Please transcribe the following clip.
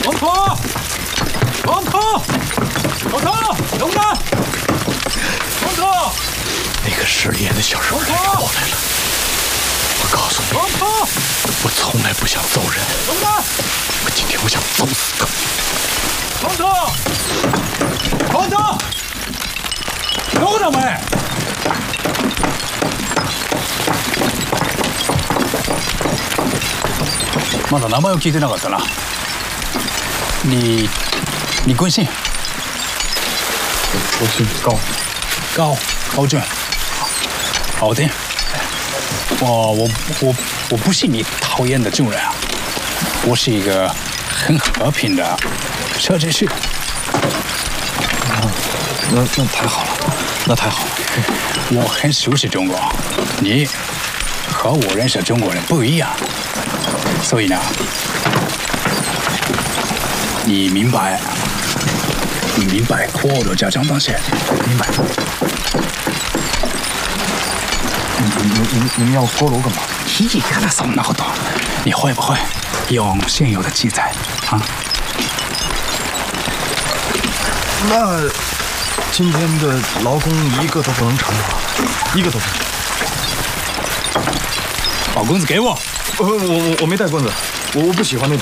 王婆，王婆，头头，等等！王婆， 那个失联的小肉人过来了。我告诉你， 王婆， 我从来不想揍人。 等等！ 今天我想揍死他。 王头，王头，等等没？まだ名前を聞いてなかったな。李坤信。 我姓高， 高俊，好听。我不是你讨厌的军人啊，我是一个很和平的设计师。 那太好了，那太好了。 我很熟悉中国，你和我认识的中国人不一样，所以呢，你明白锅炉这种东西，明白？ 你们要锅炉干嘛？ 你看他什么好多？你会不会用现有的器材啊？ 那今天的劳工一个都不能成啊，一个都不能。 把棍子给我。 我没带棍子，我不喜欢那种。